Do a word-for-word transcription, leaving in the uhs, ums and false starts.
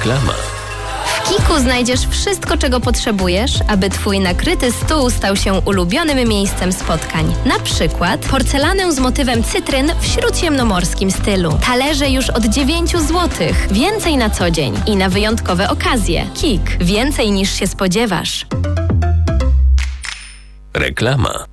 Reklama. W Kiku znajdziesz wszystko, czego potrzebujesz, aby Twój nakryty stół stał się ulubionym miejscem spotkań. Na przykład porcelanę z motywem cytryn w śródziemnomorskim stylu. Talerze już od dziewięć złotych. Więcej na co dzień i na wyjątkowe okazje. Kik. Więcej niż się spodziewasz. Reklama.